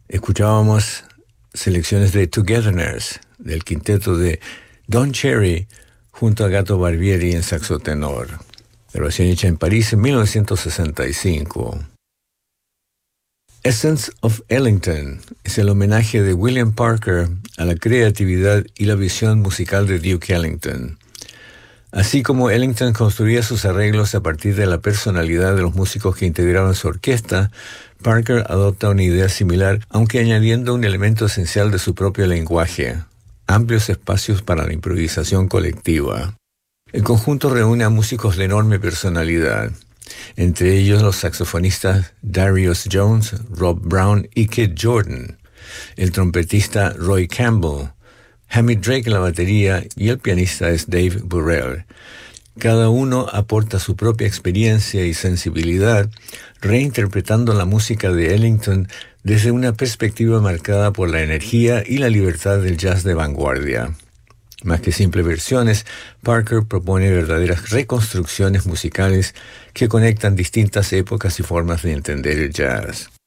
Escuchábamos selecciones de Togetherness, del quinteto de Don Cherry, junto a Gato Barbieri en saxo tenor. Grabación hecha en París en 1965. Essence of Ellington es el homenaje de William Parker a la creatividad y la visión musical de Duke Ellington. Así como Ellington construía sus arreglos a partir de la personalidad de los músicos que integraban su orquesta, Parker adopta una idea similar, aunque añadiendo un elemento esencial de su propio lenguaje: amplios espacios para la improvisación colectiva. El conjunto reúne a músicos de enorme personalidad, entre ellos los saxofonistas Darius Jones, Rob Brown y Kid Jordan, el trompetista Roy Campbell, Hamid Drake en la batería y el pianista es Dave Burrell. Cada uno aporta su propia experiencia y sensibilidad, reinterpretando la música de Ellington desde una perspectiva marcada por la energía y la libertad del jazz de vanguardia. Más que simples versiones, Parker propone verdaderas reconstrucciones musicales que conectan distintas épocas y formas de entender el jazz.